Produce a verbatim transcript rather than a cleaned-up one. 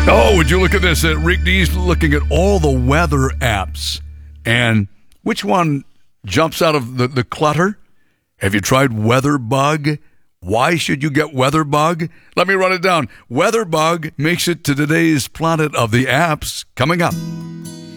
Oh, would you look at this? Uh, Rick D's looking at all the weather apps. And which one jumps out of the, the clutter? Have you tried WeatherBug? Why should you get WeatherBug? Let me run it down. WeatherBug makes it to today's planet of the apps coming up.